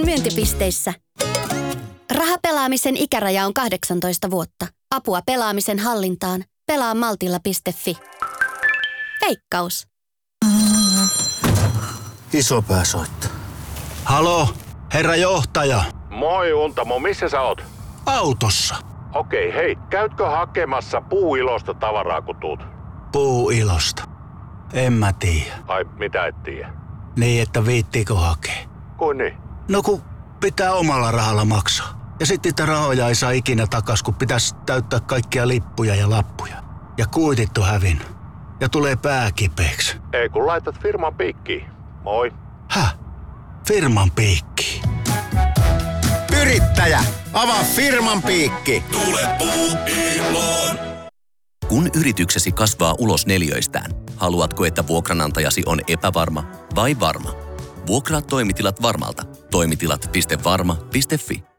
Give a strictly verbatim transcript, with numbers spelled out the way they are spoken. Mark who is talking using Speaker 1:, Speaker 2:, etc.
Speaker 1: Myyntipisteissä. Rahapelaamisen ikäraja on kahdeksantoista vuotta. Apua pelaamisen hallintaan. pelaa maltilla piste fi. Veikkaus.
Speaker 2: Isopää soittaa. Halo, herra johtaja.
Speaker 3: Moi Untamo, missä sä oot?
Speaker 2: Autossa.
Speaker 3: Okei, hei, käytkö hakemassa Puuilosta tavaraa kun tuut?
Speaker 2: Puuilosta? En mä tiedä.
Speaker 3: Ai, mitä et tiedä?
Speaker 2: Niin, että viittiikö hakea?
Speaker 3: Kuin niin?
Speaker 2: No kun pitää omalla rahalla maksaa. Ja sitten niitä rahoja ei saa ikinä takas, kun pitäisi täyttää kaikkia lippuja ja lappuja. Ja kuitit on hävinnyt. Ja tulee pää kipeäksi.
Speaker 3: Ei kun laitat firman piikkiin. Moi.
Speaker 2: Häh? Firman piikkiin?
Speaker 4: Yrittäjä, avaa firman piikki.
Speaker 5: Tule Puuiloon.
Speaker 6: Kun yrityksesi kasvaa ulos neliöistään, haluatko, että vuokranantajasi on epävarma vai varma? Vuokraa toimitilat Varmalta. Toimitilat piste varma piste fi.